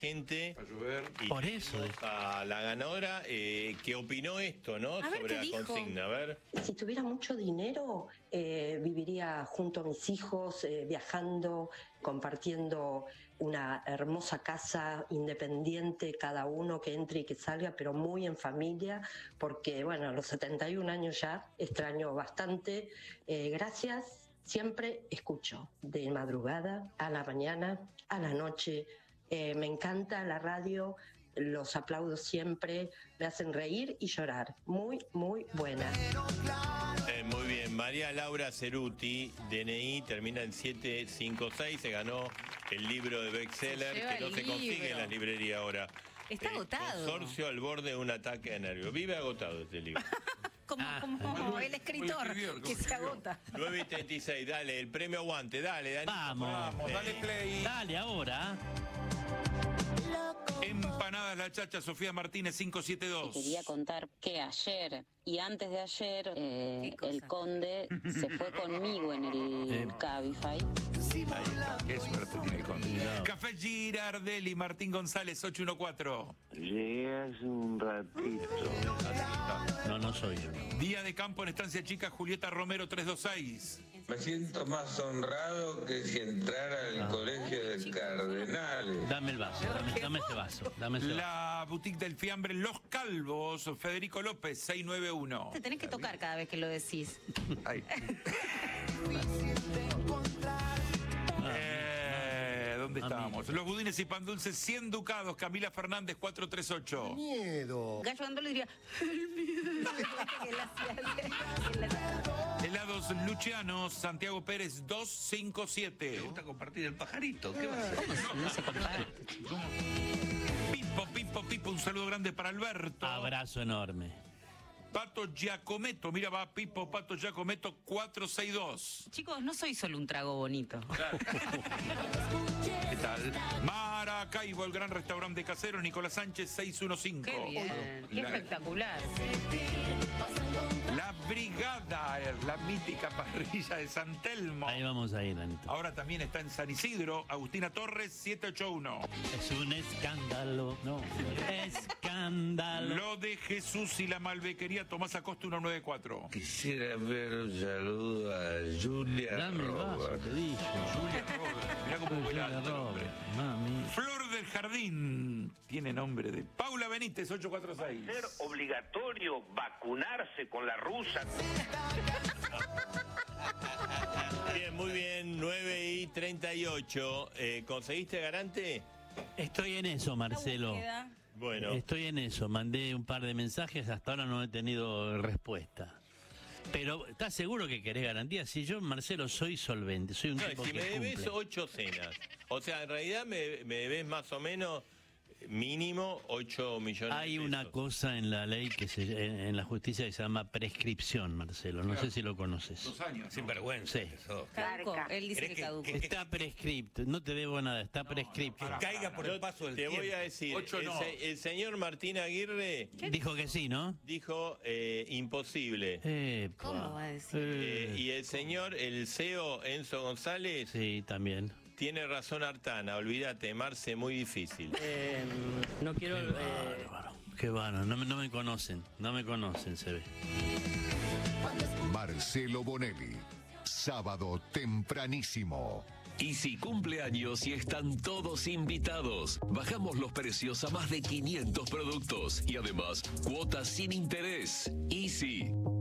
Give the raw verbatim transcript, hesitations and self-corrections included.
gente y por eso a la ganadora eh, que opinó esto, ¿no? A ver, sobre ¿qué la dijo? consigna. A ver. Si tuviera mucho dinero, eh, viviría junto a mis hijos, eh, viajando, compartiendo una hermosa casa independiente, cada uno que entre y que salga, pero muy en familia, porque, bueno, a los setenta y un años ya extraño bastante. Eh, gracias, siempre escucho, de madrugada, a la mañana, a la noche. Eh, me encanta la radio, los aplaudo siempre, me hacen reír y llorar. Muy, muy buena. Eh, muy bien, María Laura Ceruti, D N I, termina en siete cinco seis, se ganó el libro de bestseller, Se lleva que no el se consigue libro. en la librería ahora. Está agotado. Consorcio al borde de un ataque de nervios. Vive agotado este libro. Como, Ah. como el escritor escribió, que se agota. nueve y treinta y seis, dale, el premio aguante, dale, Dani. Vamos. Vamos, dale play. Dale ahora. Empanadas La Chacha, Sofía Martínez, cinco siete dos. Quería contar que ayer y antes de ayer eh, ¿Qué cosa? el conde se fue conmigo en el Eh. Cabify. Qué suerte tiene el conde. Café Girardelli, Martín González, ocho uno cuatro. Llegué hace un ratito. No, no soy yo. Día de campo en Estancia Chica, Julieta Romero, tres dos seis. Me siento más honrado que si entrara al colegio de cardenales. Dame el vaso, dame, dame ese vaso. Dame ese vaso. La boutique del fiambre Los Calvos, Federico López, seis nueve uno. Te tenés que tocar cada vez que lo decís. Ay. Eh, ¿Dónde estábamos? Los budines y pan dulces, cien ducados, Camila Fernández, cuatro tres ocho. Gallo Andolo diría, el miedo. Que él hacía- que él hacía- Helados Luciano, Santiago Pérez, dos cinco siete. Me gusta compartir el pajarito. ¿Qué va a hacer? No se comparte. Pipo, Pipo, Pipo, un saludo grande para Alberto. Abrazo enorme. Pato Giacometto, mira, va Pipo, Pato Giacometto, cuatro seis dos. Chicos, no soy solo un trago bonito. ¿Qué tal? Maracaibo, el gran restaurante casero, Nicolás Sánchez, seis uno cinco. Qué bien, qué La- espectacular. La Brigada, la mítica parrilla de San Telmo. Ahí vamos a ir, Anito. Ahora también está en San Isidro, Agustina Torres, siete ocho uno. Es un escándalo. No. Escándalo. Lo de Jesús y la Malbequería, Tomás Acosta, ciento noventa y cuatro. Quisiera ver un saludo a Julia Dame el vaso, Roberts. te dije. Julia Roberts, mirá cómo vuela alto el hombre. Mami. Flor del Jardín, tiene nombre de Paula Benítez, ocho cuatro seis. Ser obligatorio vacunarse con la rusa. Bien, muy bien, nueve y treinta y ocho. Eh, ¿Conseguiste garante? Estoy en eso, Marcelo. Búsqueda. Bueno. Estoy en eso. Mandé un par de mensajes, hasta ahora no he tenido respuesta. Pero, ¿estás seguro que querés garantía? Si yo, Marcelo, soy solvente, soy un No, tipo si que me debes cumple. ocho cenas. O sea, en realidad me, me debes más o menos mínimo ocho millones Hay de pesos. una cosa en la ley, que se, en, en la justicia, que se llama prescripción, Marcelo. No sé si lo conoces. Dos años. Sin ¿no? vergüenza. Sí. Eso. Caducó. Él dice que ¿Crees que- caducó. que- Está prescripto, no te debo nada, está prescripto. pará. Caiga por Yo el paso del te tiempo. voy a decir, Ocho el, no. se- el señor Martín Aguirre Dijo que sí, ¿no? dijo eh, imposible. Epa. ¿Cómo va a decir? Eh, Eh, y el señor, el C E O Enzo González, sí, también. tiene razón Artana, olvídate, Marce, muy difícil. Eh, no quiero... Qué bárbaro, qué bárbaro. No, me- no me conocen, no me conocen, se ve. Marcelo Bonelli, sábado tempranísimo. Easy cumpleaños y están todos invitados. Bajamos los precios a más de quinientos productos y además cuotas sin interés. Easy.